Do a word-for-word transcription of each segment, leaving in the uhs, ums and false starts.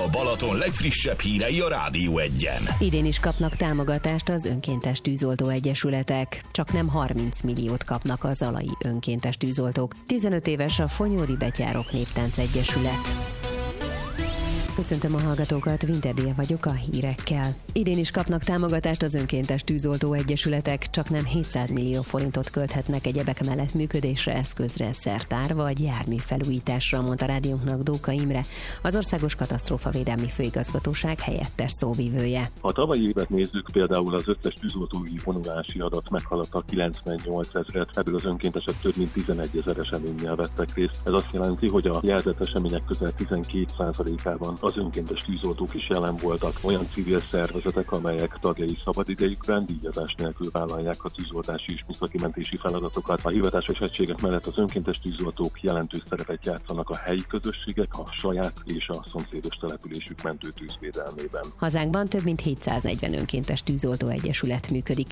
Balaton legfrissebb hírei a Rádió Egyen. Idén is kapnak támogatást az önkéntes tűzoltó egyesületek. Csak nem harminc milliót kapnak a zalai önkéntes tűzoltók. tizenöt éves a Fonyódi Betyárok Néptánc Egyesület. Köszöntöm a hallgatókat, Vinterdél vagyok a hírekkel. Idén is kapnak támogatást az önkéntes tűzoltó egyesületek, csak nem hétszáz millió forintot költhetnek egyebek mellett működésre, eszközre, szertár vagy jármű felújításra, mondta rádiónknak Dóka Imre, az Országos Katasztrófavédelmi Főigazgatóság helyettes szóvivője. Ha tavalyi évet nézzük, például az összes tűzoltói vonulási adat meghaladta kilencvennyolc ezret, ebből az önkéntesek több mint tizenegy ezer eseménnyel vettek részt. Ez azt jelenti, hogy a jelzett események közel tizenkét százalékában az önkéntes tűzoltók is jelen voltak, olyan civil szervezetek, amelyek tagjai szabadidejükben díjazás nélkül vállalják a tűzoltási és műszaki-mentési feladatokat. A hivatásos egységek mellett az önkéntes tűzoltók jelentős szerepet játszanak a helyi közösségek, a saját és a szomszédos településük mentőtűzvédelmében. Hazánkban több mint hétszáznegyven önkéntes tűzoltó egyesület működik.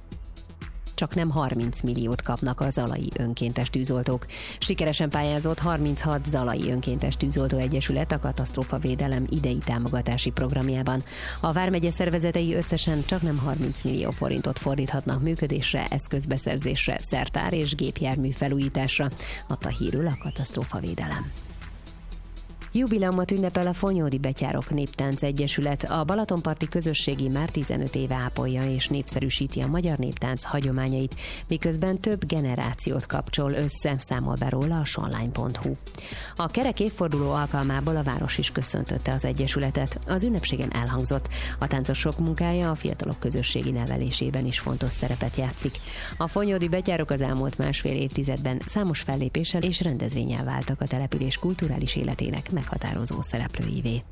Csak nem harminc milliót kapnak a zalai önkéntes tűzoltók. Sikeresen pályázott harminchat zalai önkéntes tűzoltó egyesület a katasztrófavédelem idei támogatási programjában. A vármegye szervezetei összesen csak nem harminc millió forintot fordíthatnak működésre, eszközbeszerzésre, szertár és gépjármű felújításra, adta hírül a katasztrófavédelem. Jubileumot ünnepel a Fonyódi Betyárok Néptánc Egyesület. A balatonparti közösségi már tizenöt éve ápolja és népszerűsíti a magyar néptánc hagyományait, miközben több generációt kapcsol össze, számol be róla a sonline pont hu. A kerek évforduló alkalmából a város is köszöntötte az egyesületet. Az ünnepségen elhangzott: a táncosok munkája a fiatalok közösségi nevelésében is fontos szerepet játszik. A Fonyódi Betyárok az elmúlt másfél évtizedben számos fellépéssel és rendezvénnyel váltak a település kulturális életének meghatározó szereplőivé.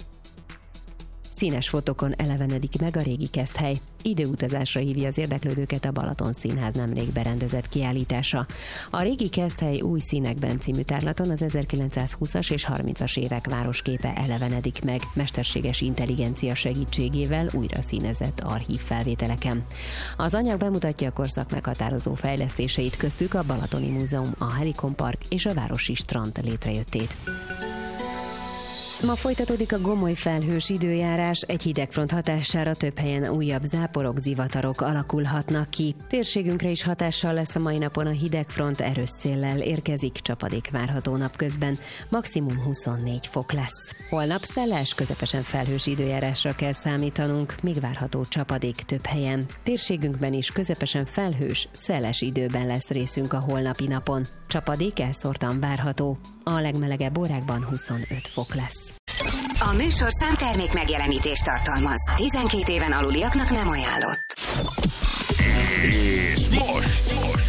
Színes fotókon elevenedik meg a régi Keszthely. Időutazásra hívja az érdeklődőket a Balaton Színház nemrég berendezett kiállítása. A régi Keszthely új színekben című tárlaton az ezerkilencszázhúszas és harmincas évek városképe elevenedik meg, mesterséges intelligencia segítségével újra színezett archív felvételeken. Az anyag bemutatja a korszak meghatározó fejlesztéseit, köztük a Balatoni Múzeum, a Helikon Park és a városi strand létrejöttét. Ma folytatódik a gomoly felhős időjárás, egy hidegfront hatására több helyen újabb záporok, zivatarok alakulhatnak ki. Térségünkre is hatással lesz a mai napon a hidegfront, erős széllel érkezik, csapadék várható napközben, maximum huszonnégy fok lesz. Holnap szeles, közepesen felhős időjárásra kell számítanunk, még várható csapadék több helyen. Térségünkben is közepesen felhős, szeles időben lesz részünk a holnapi napon. Csapadék elszórtan várható, a legmelegebb órákban huszonöt fok lesz. A műsorszám termék megjelenítést tartalmaz. tizenkét éven aluliaknak nem ajánlott. És most, most